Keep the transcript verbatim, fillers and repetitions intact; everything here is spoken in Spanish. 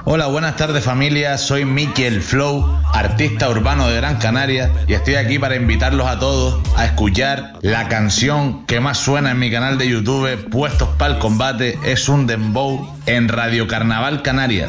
Hola, buenas tardes familia, soy Miki el Flow, artista urbano de Gran Canaria, y estoy aquí para invitarlos a todos a escuchar la canción que más suena en mi canal de YouTube, Puestos para el Combate, es un dembow en Radio Carnaval Canarias.